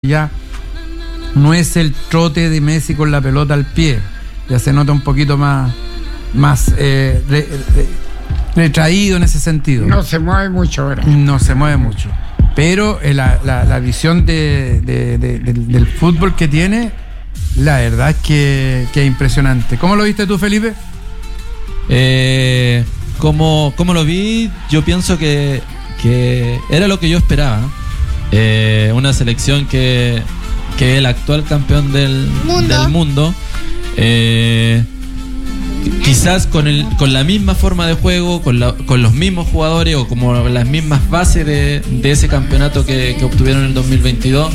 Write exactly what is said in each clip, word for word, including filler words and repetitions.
ya no es el trote de Messi con la pelota al pie, ya se nota un poquito más, más eh, re, re, retraído en ese sentido. No se mueve mucho ahora. No se mueve mucho. Pero eh, la, la, la visión de, de, de, de, del fútbol que tiene, la verdad es que, que es impresionante. ¿Cómo lo viste tú, Felipe? Eh, como, como lo vi, yo pienso que, que era lo que yo esperaba. Eh, una selección que, que es el actual campeón del mundo. Del mundo eh, quizás con, el, con la misma forma de juego, con, la, con los mismos jugadores o como las mismas bases de, de ese campeonato que, que obtuvieron en el dos mil veintidós.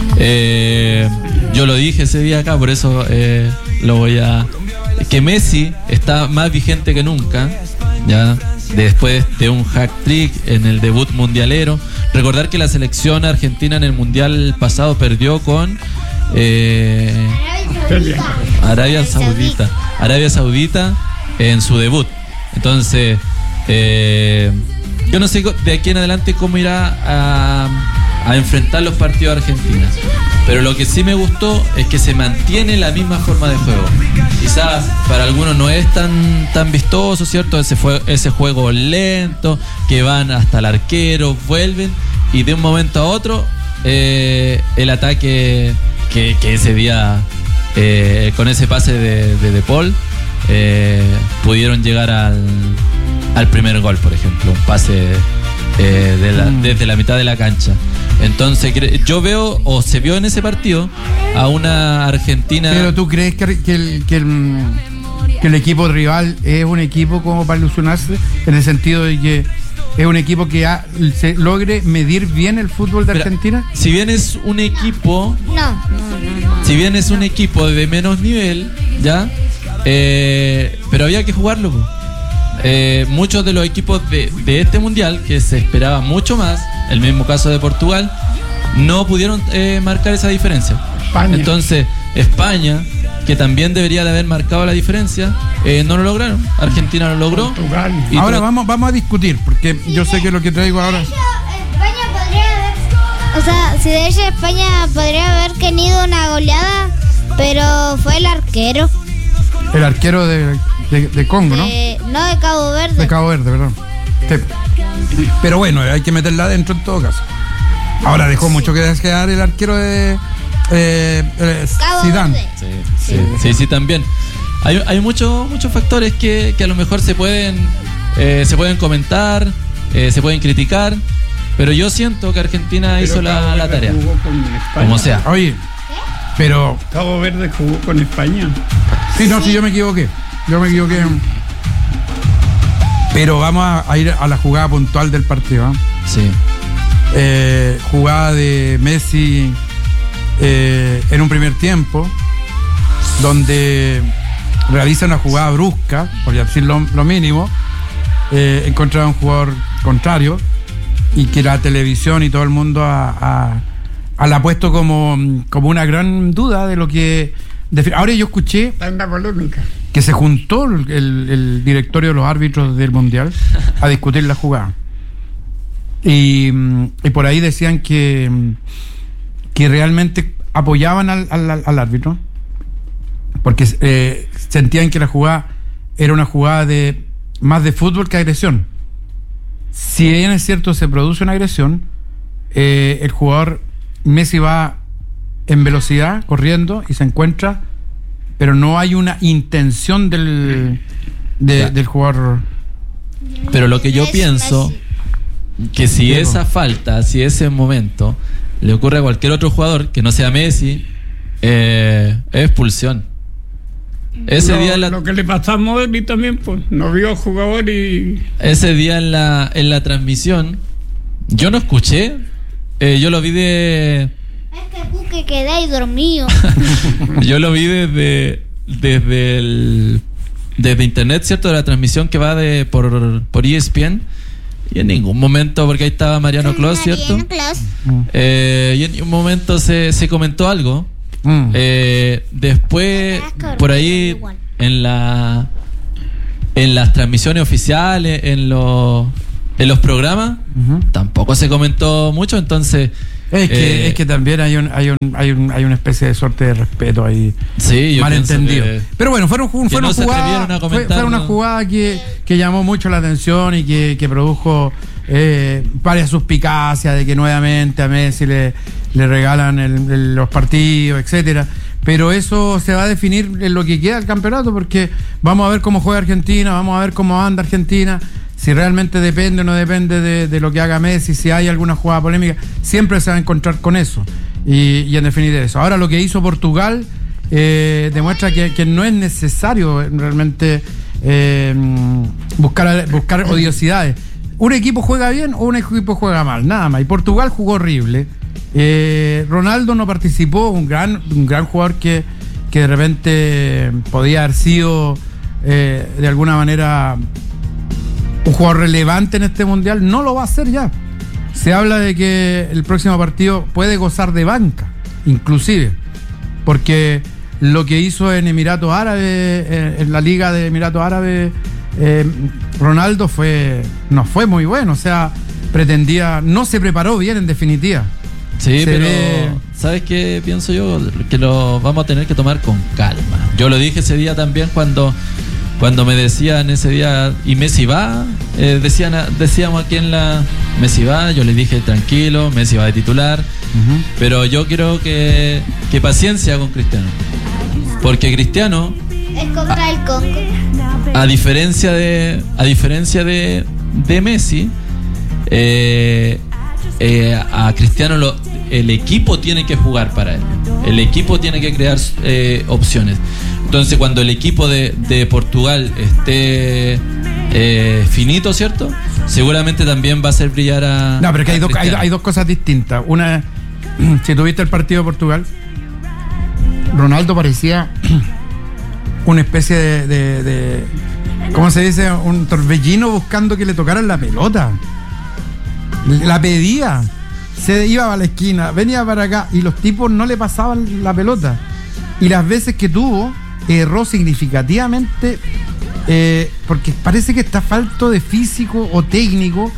Eh, yo lo dije ese día acá, por eso eh, lo voy a... Que Messi está más vigente que nunca, ya después de un hack trick en el debut mundialero. Recordar que la selección argentina en el mundial pasado perdió con eh, Arabia Saudita. Arabia Saudita en su debut. Entonces, eh, yo no sé de aquí en adelante cómo irá a, a enfrentar los partidos de Argentina. Pero lo que sí me gustó es que se mantiene la misma forma de juego. Quizás para algunos no es tan, tan vistoso, ¿cierto? Ese, fue, ese juego lento, que van hasta el arquero, vuelven, y de un momento a otro, eh, el ataque que, que ese día, eh, con ese pase de, de De Paul, eh, pudieron llegar al, al primer gol, por ejemplo. Un pase eh, de la, mm. desde la mitad de la cancha. Entonces yo veo, o se vio en ese partido, a una Argentina... Pero ¿tú crees que, que, el, que, el, que el equipo rival es un equipo como para ilusionarse? En el sentido de que es un equipo que ha, se logre medir bien el fútbol de Pero, Argentina. Si bien es un equipo... No. Si bien es un equipo de menos nivel, ¿ya? Eh, pero había que jugarlo, pues. Eh, muchos de los equipos de, de este mundial, que se esperaba mucho más, el mismo caso de Portugal, no pudieron eh, marcar esa diferencia. España. Entonces, España, que también debería de haber marcado la diferencia, eh, no lo lograron. Argentina lo logró. Portugal. Y ahora vamos, vamos a discutir, porque yo sé que lo que traigo ahora... España podría haber... O sea, si de hecho España podría haber tenido una goleada, pero fue el arquero. El arquero de, de, de Congo, ¿no? De, no, de Cabo Verde. De Cabo Verde, perdón. Sí. Pero bueno, hay que meterla adentro en todo caso. Ahora dejó mucho que desear el arquero de eh, eh, Zidane. Sí, sí, sí, sí, sí, también. Hay, hay muchos muchos factores que, que a lo mejor se pueden eh, se pueden comentar, eh, se pueden criticar, pero yo siento que Argentina pero hizo la, la tarea. Como sea. Oye, pero Cabo Verde jugó con España. Sí, no, sí, yo me equivoqué. Yo me equivoqué. Pero vamos a, a ir a la jugada puntual del partido, ¿eh? Sí. Eh, jugada de Messi eh, en un primer tiempo, donde realiza una jugada brusca, por decir lo, lo mínimo, eh, en contra de un jugador contrario, y que la televisión y todo el mundo ha, ha, ha la puesto como, como una gran duda de lo que... De, ahora yo escuché polémica que se juntó el, el, el directorio de los árbitros del Mundial a discutir la jugada. Y, y por ahí decían que, que realmente apoyaban al, al, al árbitro, porque eh, sentían que la jugada era una jugada de más de fútbol que agresión. Si bien es cierto, se produce una agresión, eh, el jugador Messi va en velocidad, corriendo, y se encuentra, pero no hay una intención del, de, del jugador. Pero lo que yo pienso, que si esa falta, si ese momento le ocurre a cualquier otro jugador que no sea Messi, eh, es expulsión. Ese lo, día en la, lo que le pasó a Modric también, pues, no vio jugador y... Ese día en la, en la transmisión, yo no escuché, eh, yo lo vi de... Es que quedé ahí dormido. Yo lo vi desde desde el desde internet, ¿cierto? De la transmisión que va de por, por E S P N, y en ningún momento, porque ahí estaba Mariano Clos, ¿cierto? Eh, y en ningún momento se, se comentó algo. Mm. Eh, después, por ahí, en la en las transmisiones oficiales, en los en los programas, uh-huh. tampoco se comentó mucho. Entonces Es que, Eh, es que también hay un, hay un, hay un, hay una especie de suerte de respeto ahí, Sí, yo pienso malentendido. que- Pero bueno, fueron, que fueron no se jugadas, atrevieron a fue, comentar, fue una ¿no? jugada que, que llamó mucho la atención y que, que produjo eh, varias suspicacias de que nuevamente a Messi le, le regalan el, el- los partidos, etcétera. Pero eso se va a definir en lo que queda del campeonato, porque vamos a ver cómo juega Argentina, vamos a ver cómo anda Argentina, si realmente depende o no depende de, de lo que haga Messi, si hay alguna jugada polémica, siempre se va a encontrar con eso. Y, y en definitiva eso. Ahora lo que hizo Portugal eh, demuestra que, que no es necesario realmente eh, buscar, buscar odiosidades. Un equipo juega bien o un equipo juega mal, nada más. Y Portugal jugó horrible. Eh, Ronaldo no participó, un gran, un gran jugador que, que de repente podía haber sido eh, de alguna manera un jugador relevante en este mundial, no lo va a hacer ya. Se habla de que el próximo partido puede gozar de banca, inclusive, porque lo que hizo en Emiratos Árabes, en, en la Liga de Emiratos Árabes, eh, Ronaldo fue no fue muy bueno, o sea, pretendía, no se preparó bien en definitiva. Sí, Se pero ve- ¿sabes qué pienso yo? Que lo vamos a tener que tomar con calma. Yo lo dije ese día también cuando, cuando me decían ese día, ¿y Messi va? Eh, decían, decíamos aquí en la... Messi va, yo les dije tranquilo, Messi va de titular, Uh-huh. pero yo creo que, que paciencia con Cristiano. Porque Cristiano, Es contra el Congo. a diferencia de, a diferencia de, de Messi, eh, eh, a Cristiano lo, el equipo tiene que jugar para él. El equipo tiene que crear eh, opciones. Entonces, cuando el equipo de, de Portugal esté eh, finito, ¿cierto? Seguramente también va a hacer brillar a. No, pero es que hay a dos, hay, Cristiano. hay dos cosas distintas. Una, si tuviste el partido de Portugal, Ronaldo parecía una especie de, de, de- ¿cómo se dice? Un torbellino buscando que le tocaran la pelota. La pedía. Se iba a la esquina, venía para acá y los tipos no le pasaban la pelota. Y las veces que tuvo, erró significativamente, eh, porque parece que está falto de físico o técnico,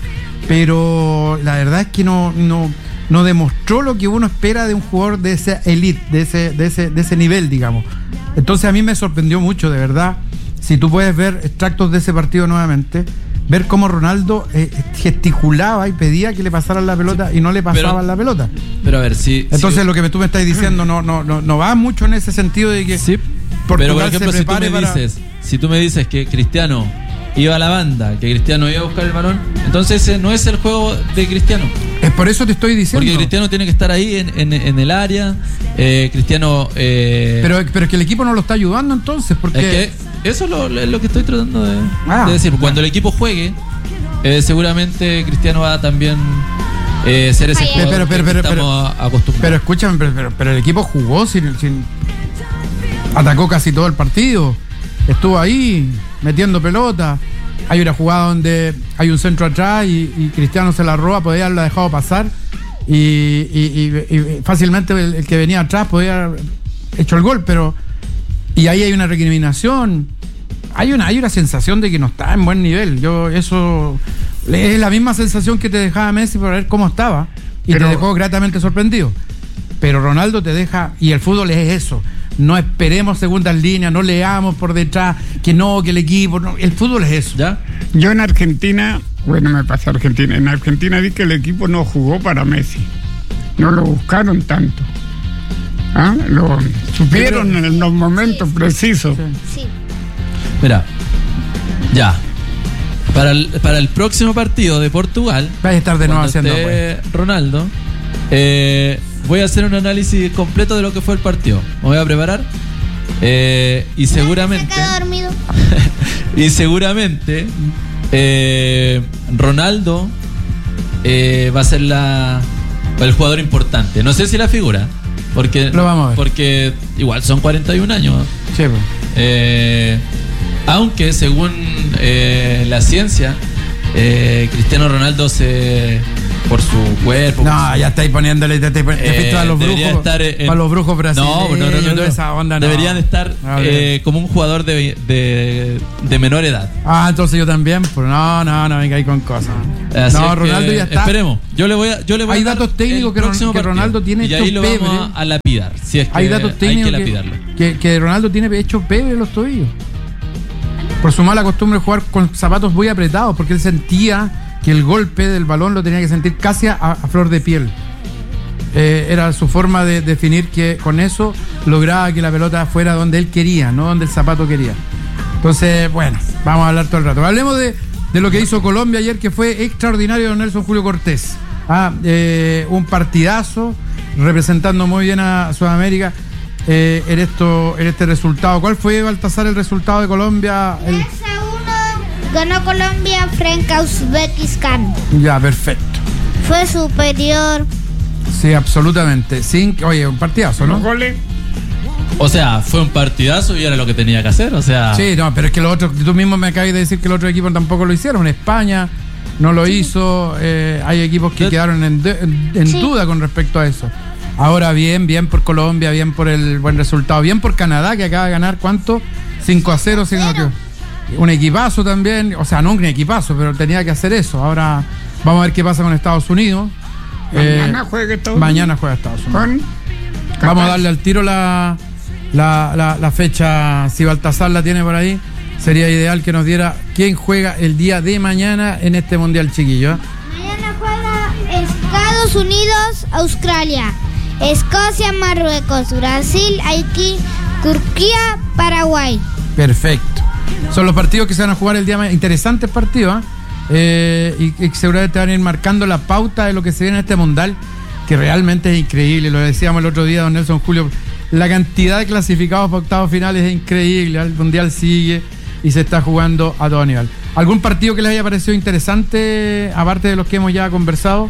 pero la verdad es que no, no, no demostró lo que uno espera de un jugador de ese elite, de ese, de ese, de ese nivel, digamos. Entonces a mí me sorprendió mucho, de verdad. Si tú puedes ver extractos de ese partido nuevamente, ver cómo Ronaldo eh, gesticulaba y pedía que le pasaran la pelota y no le pasaban pero- la pelota. Pero a ver, si. Entonces si- lo que tú me estás diciendo no, no, no, no va mucho en ese sentido de que Sí, Portugal pero por ejemplo, se si tú me prepare para... dices, si tú me dices que Cristiano iba a la banda, que Cristiano iba a buscar el balón, entonces ese no es el juego de Cristiano. Es por eso te estoy diciendo. Porque Cristiano tiene que estar ahí en, en- en el área. eh, Cristiano. eh, Pero, pero es que el equipo no lo está ayudando entonces, porque... es que eso es lo, es lo que estoy tratando de, Ah, de decir. Cuando el equipo juegue, eh, seguramente Cristiano va a también eh, ser ese Pero, jugador pero, pero, que pero, estamos acostumbrados. Pero escúchame, pero, pero, pero el equipo jugó sin, sin... Atacó casi todo el partido. Estuvo ahí, metiendo pelota. Hay una jugada donde hay un centro atrás y, y Cristiano se la roba, podía haberla dejado pasar. Y, y- y- y fácilmente el, el que venía atrás podía haber hecho el gol, pero... Y ahí hay una recriminación. Hay una, hay una sensación de que no está en buen nivel. Yo, eso... Es la misma sensación que te dejaba Messi por ver cómo estaba. Y Pero- te dejó gratamente sorprendido. Pero Ronaldo te deja, y el fútbol es eso. No esperemos segundas líneas, no leamos por detrás que no, que el equipo, no. El fútbol es eso. ¿Ya? Yo en Argentina, bueno, me pasé a Argentina. En Argentina vi que el equipo no jugó para Messi. No lo buscaron tanto. ¿Ah? Lo supieron en los momentos precisos. Sí. Mira, ya. Para el, para el próximo partido de Portugal, Vas a estar de nuevo cuando haciendo, esté pues. Ronaldo, eh, voy a hacer un análisis completo de lo que fue el partido. Me voy a preparar. eh, y seguramente. Se queda dormido. Y seguramente eh, Ronaldo eh, va a ser la el jugador importante. No sé si la figura, porque Lo vamos a ver. porque igual son cuarenta y un años. Sí, pues. Eh, aunque según eh, la ciencia, eh, Cristiano Ronaldo se por su cuerpo. No, por su... ya estáis poniéndole, ya estáis poniéndole eh, a los brujos, estar en... para los brujos brasileños. No, no, no, no, no, toda esa onda, no. Deberían estar eh, como un jugador de, de, de menor edad. Ah, entonces yo también, pues no, no, no venga ahí con cosas. Así no, Ronaldo ya está. Esperemos. Yo le voy a, yo le voy Hay a dar datos técnicos que, Ron, que Ronaldo tiene y hecho ahí lo pebre. vamos a, a lapidar. Si es que hay datos técnicos hay que lapidarlo. Que, que, que Ronaldo tiene hecho pebre en los tobillos. Por su mala costumbre de jugar con zapatos muy apretados, porque él sentía que el golpe del balón lo tenía que sentir casi a, a flor de piel. Eh, era su forma de definir que con eso lograba que la pelota fuera donde él quería, no donde el zapato quería. Entonces, bueno, vamos a hablar todo el rato. Hablemos de, de lo que hizo Colombia ayer, que fue extraordinario de Nelson Julio Cortés. Ah, eh, un partidazo, representando muy bien a Sudamérica. Eh, en, esto, en este resultado. ¿Cuál fue, Baltasar, el resultado de Colombia? El... tres a uno ganó Colombia frente a Uzbekistán. Ya, perfecto. Fue superior. Sí, absolutamente. Sin, oye, un partidazo, ¿no? Goles. O sea, fue un partidazo y era lo que tenía que hacer, o sea... Sí, no, pero es que los otros, tú mismo me acabas de decir que los otros equipos tampoco lo hicieron. España no lo sí. hizo, eh, hay equipos que de... quedaron en, de, en, en sí. duda con respecto a eso. Ahora bien, bien por Colombia, bien por el buen resultado, bien por Canadá, que acaba de ganar, ¿cuánto? cinco a cero, sino que un equipazo también, o sea, no un equipazo, pero tenía que hacer eso. Ahora vamos a ver qué pasa con Estados Unidos. Mañana eh, juega Estados Unidos. Mañana juega Estados Unidos. Vamos a darle al tiro la, la, la, la fecha, si Baltasar la tiene por ahí, sería ideal que nos diera quién juega el día de mañana en este Mundial, chiquillo. Mañana juega Estados Unidos, Australia, Escocia, Marruecos, Brasil, Haití, Turquía, Paraguay. Perfecto. Son los partidos que se van a jugar el día más interesantes partidos, ¿eh? Eh, y, y seguramente van a ir marcando la pauta de lo que se viene en este mundial, que realmente es increíble. Lo decíamos el otro día, don Nelson Julio, la cantidad de clasificados para octavos finales es increíble. El mundial sigue y se está jugando a todo nivel. ¿Algún partido que les haya parecido interesante, aparte de los que hemos ya conversado?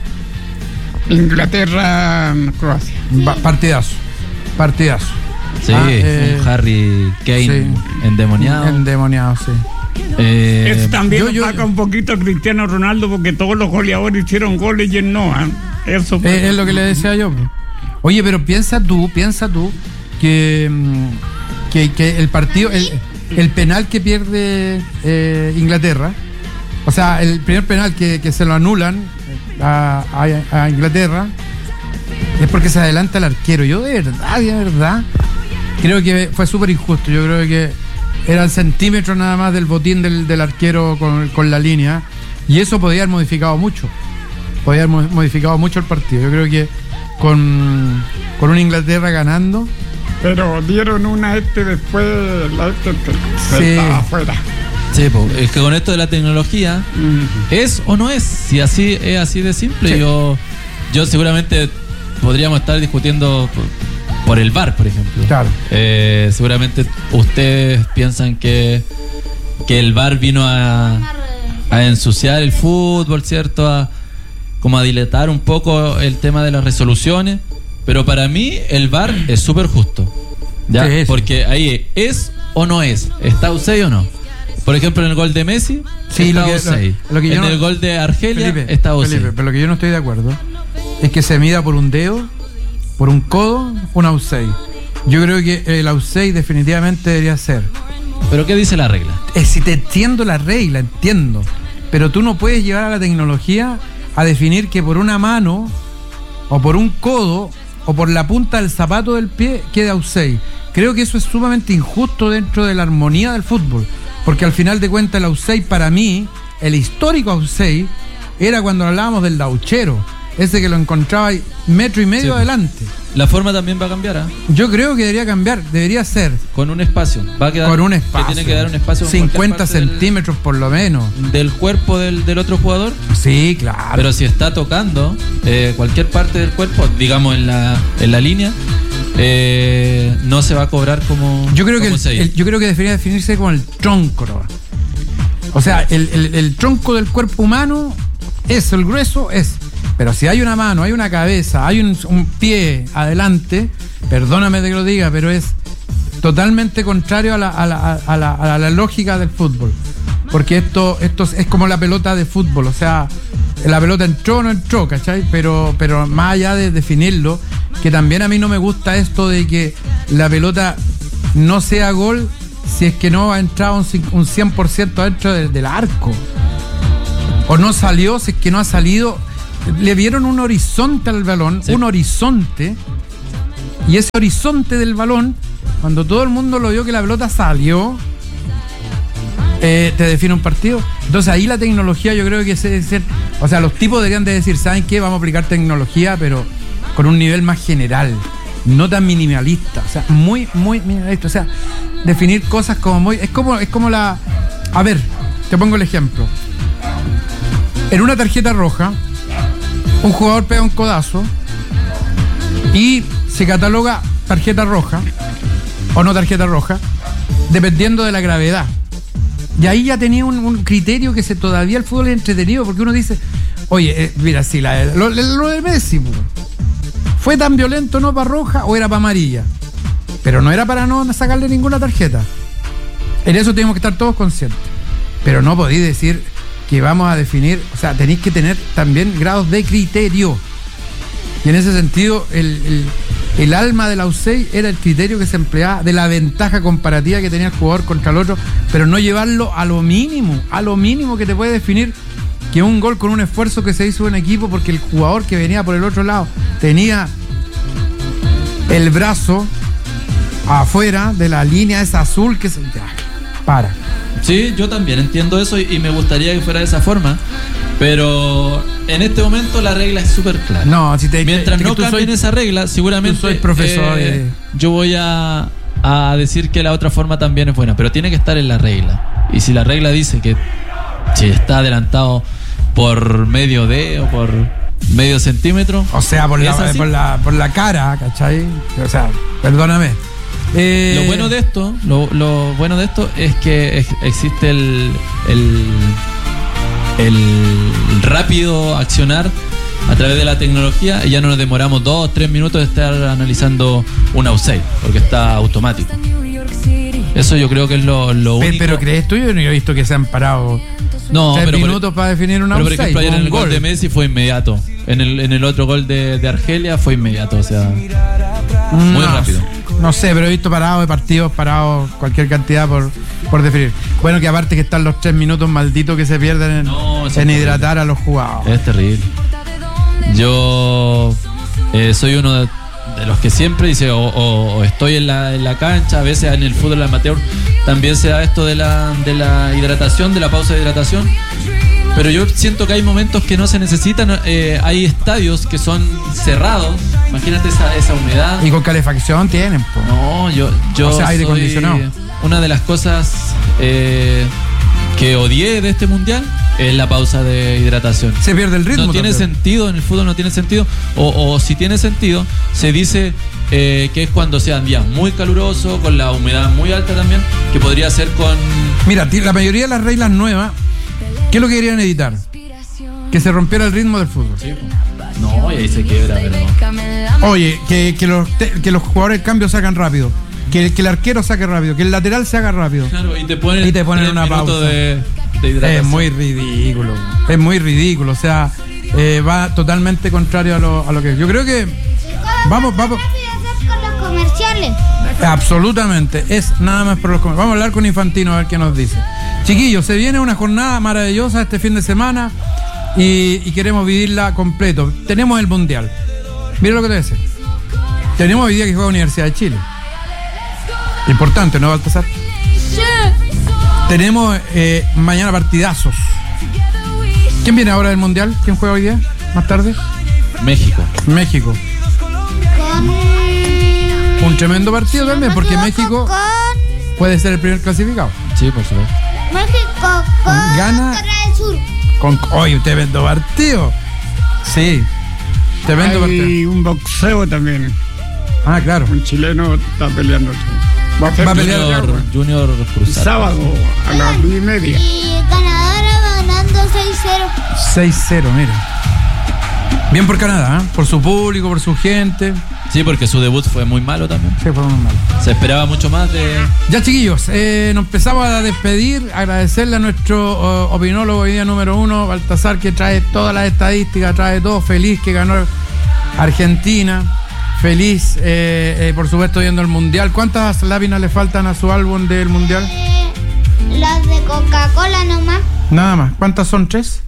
Inglaterra, Croacia. Ba- partidazo, partidazo. Sí, ah, eh, un Harry Kane sí, endemoniado. Endemoniado, sí. Eh, Eso también yo, yo, saca un poquito a Cristiano Ronaldo, porque todos los goleadores hicieron goles y él no. ¿eh? Eso es, es lo que le decía yo. Oye, pero piensa tú, piensa tú que, que, que el partido, el, el penal que pierde eh, Inglaterra, o sea, el primer penal que, que se lo anulan a, a, a Inglaterra, es porque se adelanta el arquero. Yo de verdad, de verdad, creo que fue súper injusto. Yo creo que era el centímetro nada más del botín del, del arquero con, con la línea, y eso podía haber modificado mucho. Podía haber modificado mucho el partido. Yo creo que con, con una Inglaterra ganando. Pero dieron una este después, la este se sí. estaba afuera. Sí, pues, es que con esto de la tecnología, uh-huh. ¿es o no es? Si así es así de simple, sí. yo, yo seguramente podríamos estar discutiendo por, por el V A R, por ejemplo. Claro. Eh, seguramente ustedes piensan que, que el V A R vino a, a ensuciar el fútbol, ¿cierto? A, como a dilatar un poco el tema de las resoluciones, pero para mí el V A R es súper justo, ¿ya? Sí, sí. Porque ahí es o no es, ¿está offside o no? Por ejemplo, en el gol de Messi, sí, está lo que, offside. Lo, lo que en no, el gol de Argelia, Felipe, está offside. Felipe, pero lo que yo no estoy de acuerdo es que se mida por un dedo, por un codo, un offside. Yo creo que el offside definitivamente debería ser. ¿Pero qué dice la regla? Es, si te entiendo la regla, entiendo, pero tú no puedes llevar a la tecnología a definir que por una mano o por un codo o por la punta del zapato del pie queda offside. Creo que eso es sumamente injusto dentro de la armonía del fútbol, porque al final de cuentas el offside, para mí, el histórico offside, era cuando hablábamos del dauchero, ese que lo encontraba metro y medio sí, adelante. La forma también va a cambiar, ¿eh? Yo creo que debería cambiar, debería ser con un espacio. Va a quedar con un espacio. Que tiene que dar un espacio cincuenta centímetros del, por lo menos. Del cuerpo del, del otro jugador. Sí, claro. Pero si está tocando eh, cualquier parte del cuerpo, digamos en la, en la línea, eh, no se va a cobrar como. Yo creo como que el, el, yo creo que debería definirse como el tronco, ¿no? O sea, el, el, el tronco del cuerpo humano es el grueso, es. Pero si hay una mano, hay una cabeza, hay un, un pie adelante, perdóname de que lo diga, pero es totalmente contrario a la, a la, a la, a la lógica del fútbol. Porque esto, esto es como la pelota de fútbol, o sea, la pelota entró o no entró, ¿cachai? Pero, pero más allá de definirlo, que también a mí no me gusta esto de que la pelota no sea gol si es que no ha entrado un, un cien por ciento adentro del, del arco. O no salió, si es que no ha salido. Le vieron un horizonte al balón, sí. un horizonte, y ese horizonte del balón, cuando todo el mundo lo vio que la pelota salió, eh, te define un partido. Entonces ahí la tecnología yo creo que es ser, o sea, los tipos deberían de decir, ¿saben qué? Vamos a aplicar tecnología, pero con un nivel más general, no tan minimalista, o sea, muy, muy minimalista, o sea, definir cosas como muy, es como, es como la, a ver, te pongo el ejemplo. En una tarjeta roja, un jugador pega un codazo y se cataloga tarjeta roja o no tarjeta roja, dependiendo de la gravedad. Y ahí ya tenía un, un criterio que se todavía el fútbol es entretenido, porque uno dice, oye, eh, mira, si la, lo, lo de Messi, ¿fue tan violento no para roja o era para amarilla? Pero no era para no sacarle ninguna tarjeta. En eso tenemos que estar todos conscientes. Pero no podéis decir que vamos a definir, o sea, tenéis que tener también grados de criterio. Y en ese sentido, el, el, el alma de la U C E I era el criterio que se empleaba de la ventaja comparativa que tenía el jugador contra el otro, pero no llevarlo a lo mínimo, a lo mínimo que te puede definir que un gol con un esfuerzo que se hizo en equipo, porque el jugador que venía por el otro lado tenía el brazo afuera de la línea esa azul que se... Ya, para. Sí, yo también entiendo eso y, y me gustaría que fuera de esa forma, pero en este momento la regla es súper clara. No, si te, mientras te, no tú cambien soy, esa regla, seguramente tú soy profesor, eh, eh. yo voy a, a decir que la otra forma también es buena, pero tiene que estar en la regla. Y si la regla dice que si está adelantado por medio de o por medio centímetro, o sea, por la, por la por la cara, ¿cachai? O sea, perdóname. Eh, lo bueno de esto, lo, lo bueno de esto es que es, existe el, el el rápido accionar a través de la tecnología y ya no nos demoramos dos, tres minutos de estar analizando un outside, porque está automático. Eso yo creo que es lo, lo pero, único. Pero crees tú, yo no he visto que se han parado no, tres pero minutos por, para definir una pero outside. Por ejemplo, ayer en el gol. gol de Messi fue inmediato. En el, en el otro gol de, de Argelia fue inmediato, o sea, muy no, rápido. No sé, pero he visto parados de partidos, parados cualquier cantidad por, por definir. Bueno, que aparte que están los tres minutos malditos que se pierden en, no, en hidratar a los jugadores. Es terrible. Yo eh, soy uno de, de los que siempre dice o, o, o estoy en la, en la cancha, a veces en el fútbol amateur también se da esto de la, de la hidratación, de la pausa de hidratación. Pero yo siento que hay momentos que no se necesitan. Eh, hay estadios que son cerrados. Imagínate esa, esa humedad. Y con calefacción tienen, po. No, yo, yo o sea, aire soy acondicionado. Una de las cosas eh, que odié de este mundial es la pausa de hidratación. Se pierde el ritmo. No tiene también. sentido, en el fútbol no tiene sentido. O, o si tiene sentido, se dice eh, que es cuando sea un día muy caluroso, con la humedad muy alta también, que podría ser con... Mira, la mayoría de las reglas nuevas, ¿qué es lo que querían evitar? Que se rompiera el ritmo del fútbol. Sí, no, y ahí se quiebra, pero no. Oye, que, que, los, que los jugadores de cambio sacan rápido. Que, que el arquero saque rápido. Que el lateral se haga rápido. Claro, y te ponen, y te ponen una pausa. De, de hidratación. Es muy ridículo. Es muy ridículo. O sea, eh, va totalmente contrario a lo, a lo que... Yo creo que... Vamos, vamos... con los comerciales. Absolutamente. Es nada más por los comerciales. Vamos a hablar con Infantino a ver qué nos dice. Chiquillos, se viene una jornada maravillosa este fin de semana y, y queremos vivirla completo. Tenemos el Mundial. Mira lo que te voy a decir. Tenemos hoy día que juega Universidad de Chile. Importante, ¿no, Baltasar? Sí. Tenemos eh, mañana partidazos. ¿Quién viene ahora del Mundial? ¿Quién juega hoy día? ¿Más tarde? México. México. Con... Un tremendo partido si también, no porque equivoco, México con... puede ser el primer clasificado. Sí, por supuesto. México con Gana- Corea del Sur. Con, oye, un tremendo partido. Sí. Tremendo partido. Hay un boxeo también. Ah, claro. Un chileno está peleando. Va a, Va a pelear Junior, Junior Cruzado. sábado a las diez y media. Y ganadora va ganando seis cero. seis cero, mira. Bien por Canadá, ¿eh? Por su público, por su gente. Sí, porque su debut fue muy malo también. Sí, fue muy malo. Se esperaba mucho más de... Ya, chiquillos, eh, nos empezamos a despedir. Agradecerle a nuestro uh, opinólogo hoy día número uno, Baltasar, que trae todas las estadísticas, trae todo. Feliz que ganó Argentina. Feliz, eh, eh, por supuesto, viendo el Mundial. ¿Cuántas láminas le faltan a su álbum del Mundial? Eh, las de Coca-Cola nomás. Nada más. ¿Cuántas son? ¿Tres?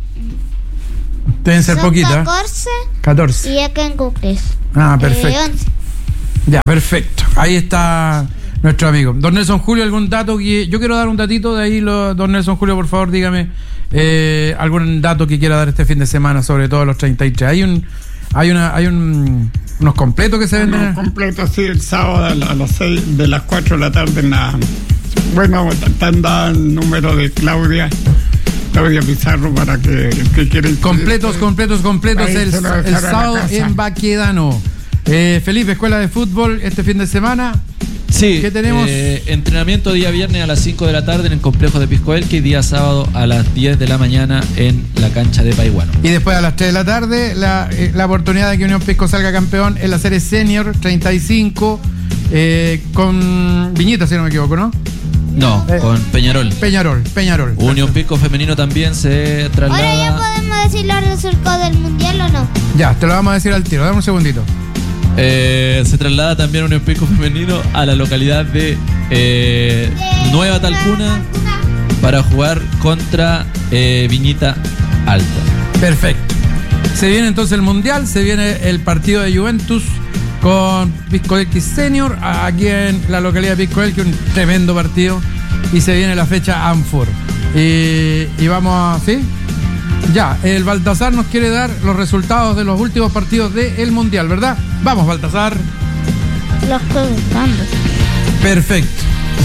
Deben ser Son poquitas. catorce. catorce. Y acá en Cookies. Ah, perfecto. Eh, once. Ya, perfecto. Ahí está nuestro amigo. Don Nelson Julio, ¿algún dato? Que yo quiero dar un datito de ahí. Lo, don Nelson Julio, por favor, dígame eh, algún dato que quiera dar este fin de semana, sobre todo los treinta y tres. Hay un, hay una, hay un, unos completos que se venden. Unos completos, sí, el sábado a, la, a las seis, de las cuatro de la tarde en la... Bueno, están dando el número de Claudia. Claudia Pizarro para que el que quiera... Completos, completos, completos. Ahí El, se lo el dejaron sábado a casa. en Baquedano. Eh, Felipe, escuela de fútbol este fin de semana. Sí, ¿Qué tenemos? eh, entrenamiento día viernes a las cinco de la tarde en el complejo de Pisco Elqui y día sábado a las diez de la mañana en la cancha de Paihuano. Y después a las tres de la tarde, la, eh, la oportunidad de que Unión Pisco salga campeón en la serie Senior treinta y cinco, eh, con Viñita, si no me equivoco, ¿no? No, Eh, con Peñarol. Peñarol, Peñarol. Unión Pisco femenino también se traslada. Ahora ya podemos decir los resultados del mundial o no. Ya, te lo vamos a decir al tiro, dame un segundito. Eh, se traslada también Unión Pisco femenino a la localidad de eh, Nueva Talcuna para jugar contra eh, Viñita Alta. Perfecto. Se viene entonces el Mundial, se viene el partido de Juventus con Pisco Elqui Senior, aquí en la localidad de Pisco Elqui, un tremendo partido. Y se viene la fecha Anfor. Y, y vamos a... ¿Sí? Ya, el Baltasar nos quiere dar los resultados de los últimos partidos del Mundial, ¿verdad? Vamos, Baltasar. Los estoy buscando. Perfecto.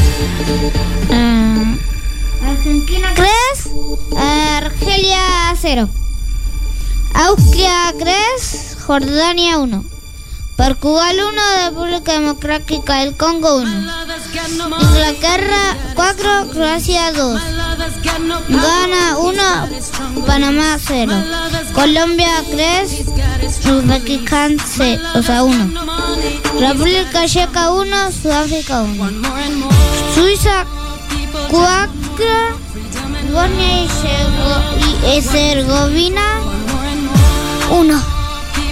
Uh, Argentina tres, Argelia cero. Austria tres, Jordania uno. Portugal uno, República Democrática del Congo uno. Inglaterra cuatro, Croacia dos. Ghana uno, Panamá cero. Colombia tres, Uzbekistán cero, o sea uno. República Checa uno, Sudáfrica uno. Suiza cuatro, Bosnia y Herzegovina uno.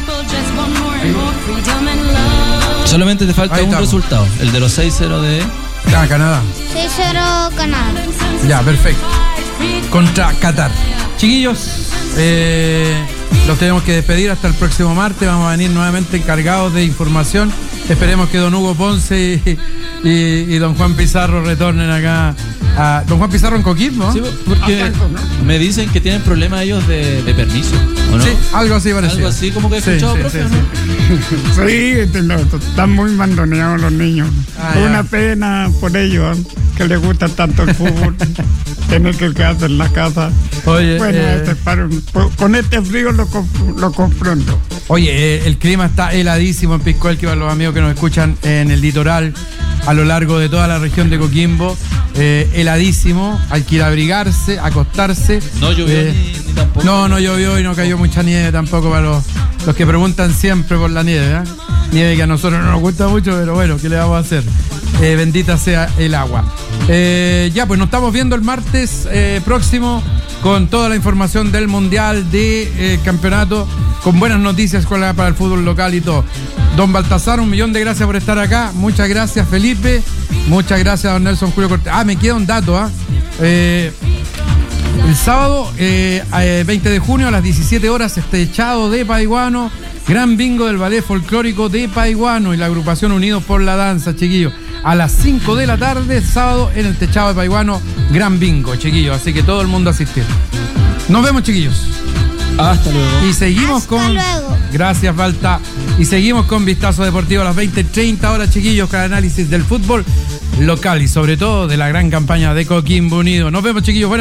Solamente te falta Ahí un estamos. resultado, el de los seis cero de... Ah, Canadá. seis cero Canadá. Ya, perfecto. Contra Qatar. Chiquillos, eh, los tenemos que despedir hasta el próximo martes. Vamos a venir nuevamente encargados de información. Esperemos que don Hugo Ponce y, y, y don Juan Pizarro retornen acá. A, don Juan Pizarro en Coquimbo. Sí, porque me dicen que tienen problemas ellos de, de permiso, ¿o no? Sí, algo así parecido. Algo así como que he Sí, escuchado, sí, profe, sí, ¿no? sí. Sí, te lo- están muy mandoneados los niños. Ah, Es ya. una pena por ellos, ¿eh? Que les gusta tanto el fútbol, tener que quedarse en la casa. Oye, Bueno, eh, este paro- con este frío lo, comp- lo confronto. Oye, eh, el clima está heladísimo en Pisco Elqui, para los amigos que nos escuchan en el litoral, a lo largo de toda la región de Coquimbo. Eh, heladísimo, hay que ir a abrigarse, acostarse. No llovió Eh, ni, ni tampoco. No, no llovió y no cayó mucha nieve tampoco para los, los que preguntan siempre por la nieve, ¿eh? Nieve que a nosotros no nos gusta mucho, pero bueno, ¿qué le vamos a hacer? Eh, bendita sea el agua. Eh, ya, pues nos estamos viendo el martes eh, próximo con toda la información del Mundial, del de, campeonato, con buenas noticias con la- para el fútbol local y todo. Don Baltasar, un millón de gracias por estar acá. Muchas gracias, Felipe. Muchas gracias, don Nelson Julio Cortés. Ah, me queda un dato, ¿ah? Eh, el sábado, eh, eh, veinte de junio, a las diecisiete horas, este techado de Paihuano, gran bingo del ballet folclórico de Paihuano y la agrupación Unidos por la Danza, chiquillos. A las cinco de la tarde, sábado, en el techado de Paihuano, gran bingo, chiquillos. Así que todo el mundo asistir. Nos vemos, chiquillos. Hasta luego. Y seguimos Hasta con... luego. Gracias, Balta. Y seguimos con Vistazo Deportivo a las veinte treinta horas, chiquillos, con análisis del fútbol local y sobre todo de la gran campaña de Coquimbo Unido. Nos vemos, chiquillos. Buenas